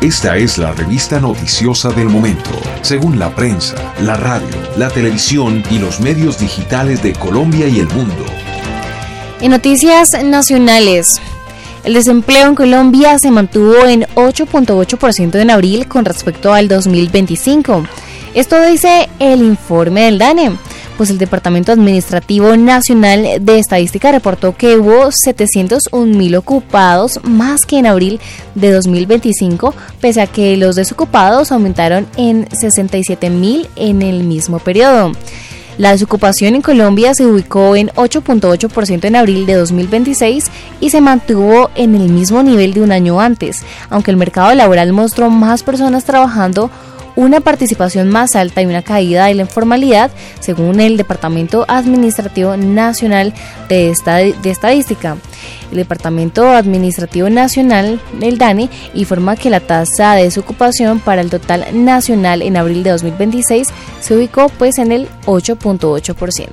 Esta es la revista noticiosa del momento, según la prensa, la radio, la televisión y los medios digitales de Colombia y el mundo. En noticias nacionales, el desempleo en Colombia se mantuvo en 8.8% en abril con respecto al 2025. Esto dice el informe del DANE. Pues el Departamento Administrativo Nacional de Estadística reportó que hubo 701.000 ocupados más que en abril de 2025, pese a que los desocupados aumentaron en 67.000 en el mismo periodo. La desocupación en Colombia se ubicó en 8.8% en abril de 2026 y se mantuvo en el mismo nivel de un año antes, aunque el mercado laboral mostró más personas trabajando, una participación más alta y una caída de la informalidad, según el Departamento Administrativo Nacional de Estadística. El Departamento Administrativo Nacional, el DANE, informa que la tasa de desocupación para el total nacional en abril de 2026 se ubicó en el 8.8%.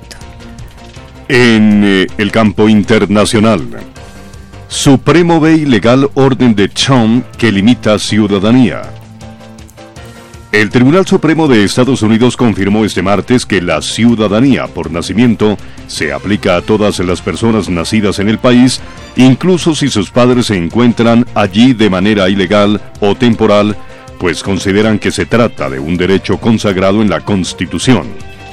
En el campo internacional, Supremo ve ilegal orden de Trump que limita ciudadanía. El Tribunal Supremo de Estados Unidos confirmó este martes que la ciudadanía por nacimiento se aplica a todas las personas nacidas en el país, incluso si sus padres se encuentran allí de manera ilegal o temporal, pues consideran que se trata de un derecho consagrado en la Constitución.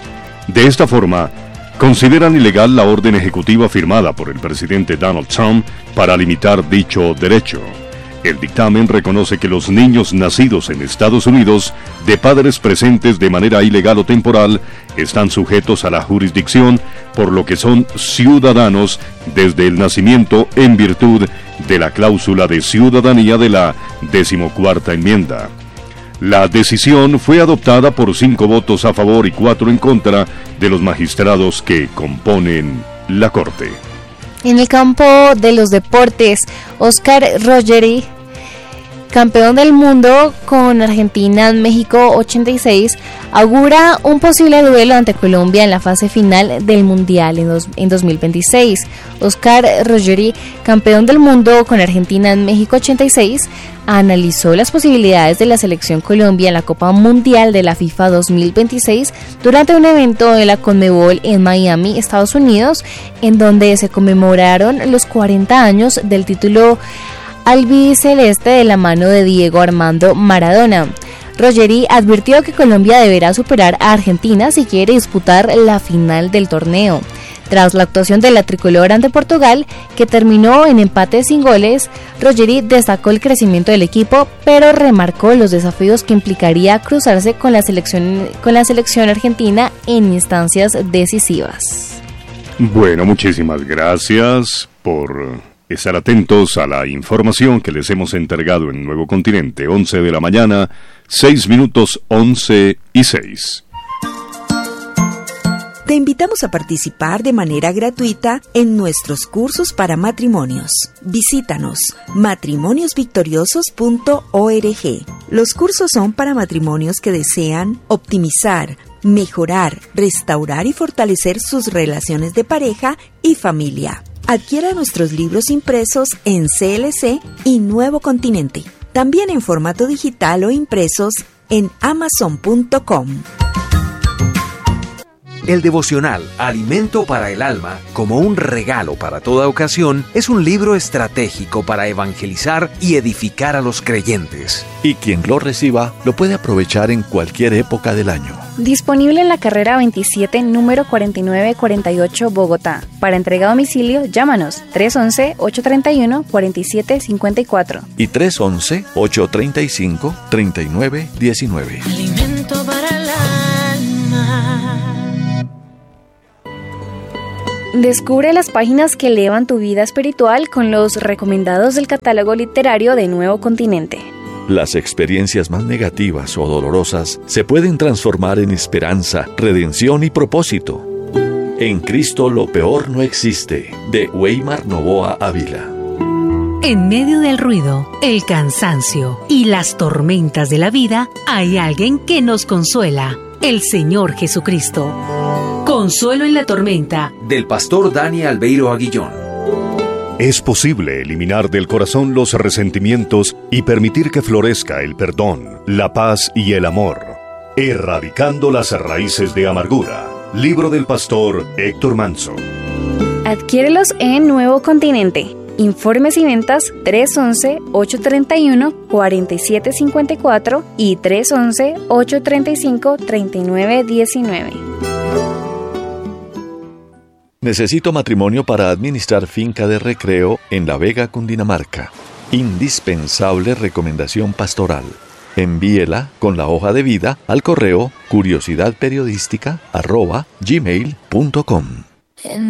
De esta forma, consideran ilegal la orden ejecutiva firmada por el presidente Donald Trump para limitar dicho derecho. El dictamen reconoce que los niños nacidos en Estados Unidos, de padres presentes de manera ilegal o temporal, están sujetos a la jurisdicción, por lo que son ciudadanos desde el nacimiento en virtud de la cláusula de ciudadanía de la 14ª enmienda. La decisión fue adoptada por 5 votos a favor y 4 en contra de los magistrados que componen la Corte. En el campo de los deportes, Oscar Ruggeri, campeón del mundo con Argentina en México 86, augura un posible duelo ante Colombia en la fase final del Mundial en 2026. Oscar Ruggeri, campeón del mundo con Argentina en México 86, analizó las posibilidades de la selección Colombia en la Copa Mundial de la FIFA 2026 durante un evento de la Conmebol en Miami, Estados Unidos, en donde se conmemoraron los 40 años del título albiceleste de la mano de Diego Armando Maradona. Ruggeri advirtió que Colombia deberá superar a Argentina si quiere disputar la final del torneo. Tras la actuación de la tricolor ante Portugal, que terminó en empate sin goles, Ruggeri destacó el crecimiento del equipo, pero remarcó los desafíos que implicaría cruzarse con la selección argentina en instancias decisivas. Bueno, muchísimas gracias por estar atentos a la información que les hemos entregado en Nuevo Continente. 11 de la mañana, 6 minutos, 11 y 6. Te invitamos a participar de manera gratuita en nuestros cursos para matrimonios. Visítanos matrimoniosvictoriosos.org. Los cursos son para matrimonios que desean optimizar, mejorar, restaurar y fortalecer sus relaciones de pareja y familia. Adquiera nuestros libros impresos en CLC y Nuevo Continente, también en formato digital o impresos en Amazon.com. El devocional Alimento para el Alma, como un regalo para toda ocasión, es un libro estratégico para evangelizar y edificar a los creyentes. Y quien lo reciba lo puede aprovechar en cualquier época del año. Disponible en la carrera 27, número 4948, Bogotá. Para entrega a domicilio, llámanos 311-831-4754 y 311-835-3919. Alimento para el alma. Descubre las páginas que elevan tu vida espiritual con los recomendados del catálogo literario de Nuevo Continente. Las experiencias más negativas o dolorosas se pueden transformar en esperanza, redención y propósito. En Cristo lo peor no existe, de Weimar Novoa Ávila. En medio del ruido, el cansancio y las tormentas de la vida, hay alguien que nos consuela, el Señor Jesucristo. Consuelo en la tormenta, del pastor Dani Albeiro Aguillón. Es posible eliminar del corazón los resentimientos y permitir que florezca el perdón, la paz y el amor. Erradicando las raíces de amargura. Libro del pastor Héctor Manso. Adquiérelos en Nuevo Continente. Informes y ventas 311-831-4754 y 311-835-3919. Necesito matrimonio para administrar finca de recreo en La Vega, Cundinamarca. Indispensable recomendación pastoral. Envíela con la hoja de vida al correo curiosidadperiodística@gmail.com.